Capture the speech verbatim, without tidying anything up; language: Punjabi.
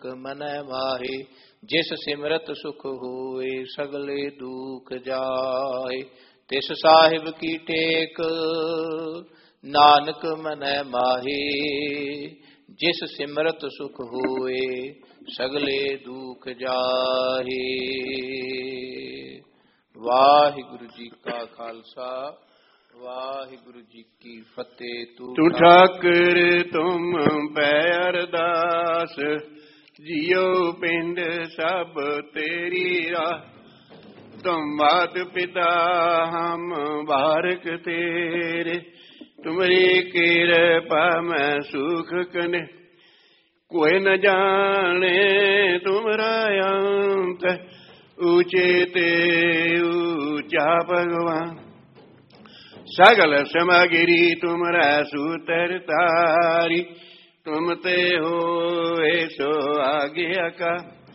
ਮਨੈ ਮਾਹੀ। ਜਿਸ ਸਿਮਰਤ ਸੁਖ ਹੋਏ ਸਗਲੇ ਦੁਖ ਜਾਏ। ਤਿਸ ਸਾਹਿਬ ਕੀ ਟੇਕ ਨਾਨਕ ਮਨੈ ਮਾਹੀ। ਜਿਸ ਸਿਮਰਤ ਸੁਖ ਹੋਏ ਸਗਲੇ ਦੁਖ ਜਾਹੇ। ਵਾਹਿਗੁਰੂ ਜੀ ਕਾ ਖਾਲਸਾ ਵਾਹਿਗੁਰੂ ਜੀ ਕੀ ਫਤਿਹ। ਤੂੰ ਠਾਕਰ ਤੁਮ ਪੈ ਅਰਦਾਸ, ਜਿਉ ਪਿੰਡ ਸਭ ਤੇਰੀ ਰਾਹ। ਤੁਮ ਮਾਤ ਪਿਤਾ ਹਮ ਬਾਰਕ ਤੇਰੇ, ਤੁਮਰੀ ਕਿਰਪਾ ਮੈਂ ਸੁਖ ਕਨੇ। ਕੋਈ ਨ ਜਾਣੇ ਤੁਮਰਾ ਅੰਤ, ਊਚੇ ਤੇ ਊਚਾ ਭਗਵਾਨ। ਸਗਲ ਸਮਗਰੀ ਤੁਮਰਾ ਸੂਤਰ ਤਾਰੀ, ਤੁਮ ਤੇ ਹੋਏ ਸੋ ਆਗਿਆ ਕਾ।